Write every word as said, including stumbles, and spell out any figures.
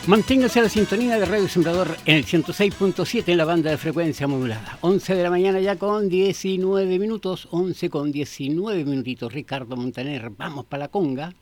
Manténgase a la sintonía de Radio Sembrador en el ciento seis punto siete en la banda de frecuencia modulada. once de la mañana ya con diecinueve minutos, once con diecinueve minutitos. Ricardo Montaner, vamos para la conga.